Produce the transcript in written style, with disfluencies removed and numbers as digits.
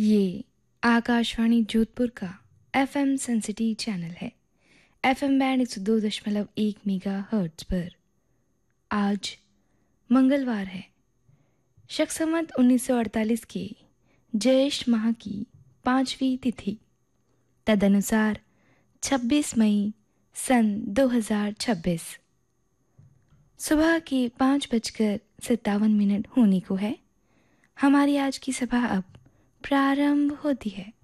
ये आकाशवाणी जोधपुर का FM sensitive channel है। एफएम बैंड 102.1 मेगा हर्ट्ज पर। आज मंगलवार है, शक संवत 1948 के ज्येष्ठ माह की 5वीं तिथि, तदनुसार 26 मई सन 2026। सुबह के 5:57 होने को है। हमारी आज की सभा अब प्रारंभ होती है।